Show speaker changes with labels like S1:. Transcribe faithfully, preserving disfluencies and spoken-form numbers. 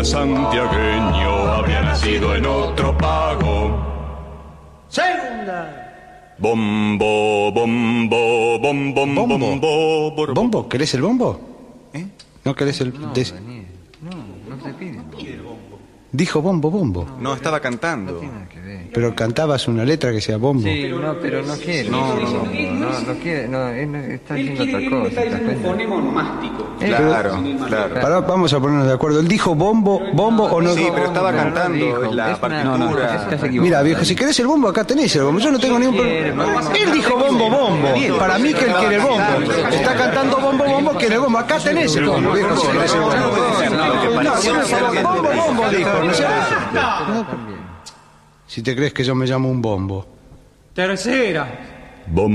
S1: era santiagueño, había nacido en otro pago.
S2: Segunda.
S1: Bombo, bombo, bom, bom,
S3: ¿Bombo?
S1: bombo, bor-
S3: ¿Bombo? ¿Querés el bombo?
S4: ¿Eh?
S3: ¿No querés el...?
S5: No,
S3: des-
S5: Daniel, no, no se pide.
S3: Dijo bombo, bombo.
S4: No, estaba cantando.
S5: No tiene nada que ver.
S3: Pero cantabas una letra que sea bombo.
S5: Sí, no, pero no quiere. No, no, no, no, no quiere, no, él no- está
S2: Él
S5: haciendo
S2: quiere,
S5: otra
S2: él
S5: cosa.
S2: está
S5: ¿te das
S2: diciendo un
S5: cuenta?
S2: fonema onomástico.
S4: Claro, claro.
S3: Pará, vamos a ponernos de acuerdo. ¿Él dijo bombo, bombo o no?
S4: Sí, pero estaba
S5: Pero no
S4: cantando,
S5: dijo.
S4: es la
S5: Es una-
S4: partitura.
S5: no, no, no, estás equivocado.
S3: Mira, viejo, si querés el bombo, acá tenés el bombo. Yo no tengo ningún problema. Él dijo bombo, bombo. Para mí que él quiere el bombo. Está cantando bombo, bombo, quiere el bombo. Acá tenés el bombo, viejo, si querés el bombo. No, si no es bombo, bombo, dijo. No sé. Si te crees que yo me llamo un bombo.
S2: Tercera.
S1: bom.